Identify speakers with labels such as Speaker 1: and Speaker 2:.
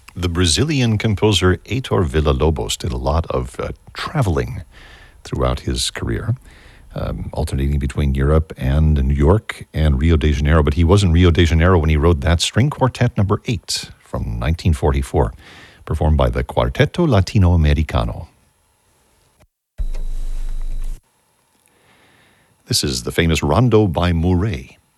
Speaker 1: The Brazilian composer Heitor Villa-Lobos did a lot of traveling throughout his career, alternating between Europe and New York and Rio de Janeiro. But he was in Rio de Janeiro when he wrote that String Quartet number 8 from 1944, performed by the Quarteto Latinoamericano. This is the famous Rondo by Mouret.